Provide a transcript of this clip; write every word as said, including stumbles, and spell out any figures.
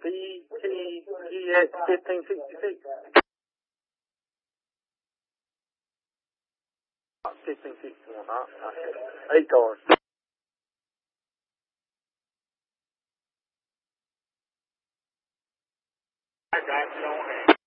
B T G X fifteen sixty-six. fifteen sixty-one, huh? Okay. Eight cars. I got you on hand.